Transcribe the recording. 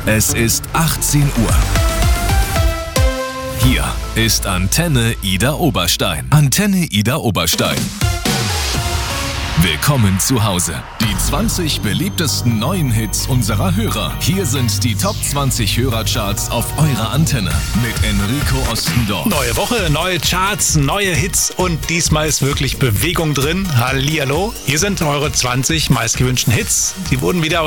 Es ist 18 Uhr. Hier ist Antenne Ida Oberstein. Antenne Ida Oberstein. Willkommen zu Hause. Die 20 beliebtesten neuen Hits unserer Hörer. Hier sind die Top 20 Hörercharts auf eurer Antenne mit Enrico Ostendorf. Neue Woche, neue Charts, neue Hits und diesmal ist wirklich Bewegung drin. Hallihallo. Hier sind eure 20 meistgewünschten Hits. Die wurden wieder